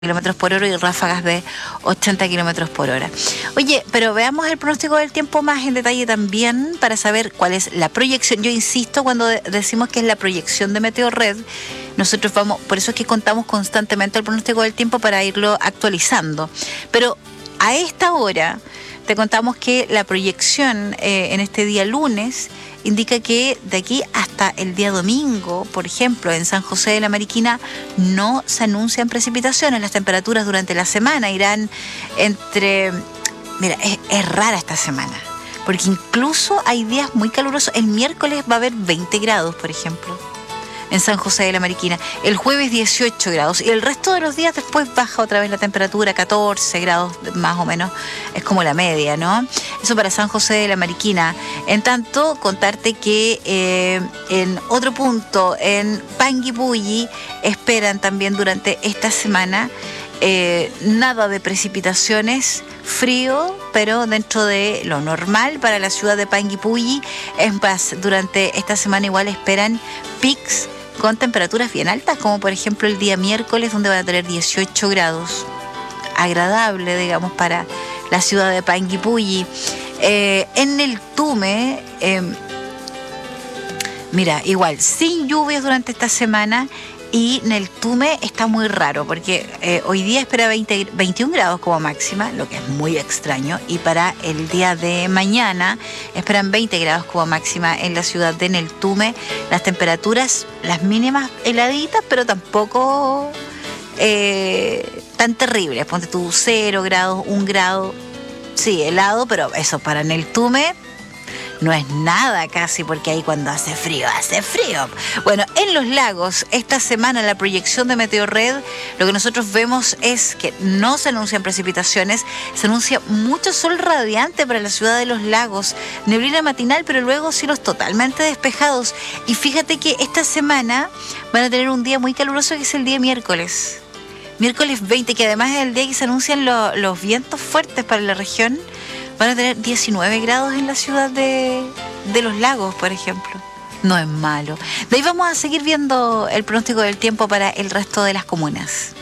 kilómetros por hora y ráfagas de 80 kilómetros por hora. Oye, pero veamos el pronóstico del tiempo más en detalle también para saber cuál es la proyección. Yo insisto cuando decimos que es la proyección de Meteorred, nosotros vamos, por eso es que contamos constantemente el pronóstico del tiempo para irlo actualizando. Pero a esta hora te contamos que la proyección en este día lunes indica que de aquí hasta el día domingo, por ejemplo, en San José de la Mariquina no se anuncian precipitaciones. Las temperaturas durante la semana irán entre... Mira, es rara esta semana, porque incluso hay días muy calurosos. El miércoles va a haber 20 grados, por ejemplo, en San José de la Mariquina. El jueves 18 grados y el resto de los días después baja otra vez la temperatura, 14 grados más o menos, es como la media, ¿no? Eso para San José de la Mariquina. En tanto, contarte que en otro punto, en Panguipulli, esperan también durante esta semana nada de precipitaciones, frío, pero dentro de lo normal para la ciudad de Panguipulli. En paz, durante esta semana igual esperan pics con temperaturas bien altas, como por ejemplo el día miércoles, donde van a tener 18 grados. Agradable, digamos, para la ciudad de Panguipulli. En el Tume, mira, igual, sin lluvias durante esta semana. Y en el Tume está muy raro, porque hoy día espera 21 grados como máxima, lo que es muy extraño. Y para el día de mañana esperan 20 grados como máxima en la ciudad de Neltume. Las temperaturas, las mínimas heladitas, pero tampoco tan terribles. Ponte tú 0 grados, 1 grado. Sí, helado, pero eso para Neltume no es nada casi, porque ahí cuando hace frío, hace frío. Bueno, en los lagos, esta semana la proyección de Meteorred, lo que nosotros vemos es que no se anuncian precipitaciones, se anuncia mucho sol radiante para la ciudad de los lagos, neblina matinal, pero luego cielos totalmente despejados. Y fíjate que esta semana van a tener un día muy caluroso, que es el día miércoles. Miércoles 20, que además es el día que se anuncian los vientos fuertes para la región. Van a tener 19 grados en la ciudad de los lagos, por ejemplo. No es malo. De ahí vamos a seguir viendo el pronóstico del tiempo para el resto de las comunas.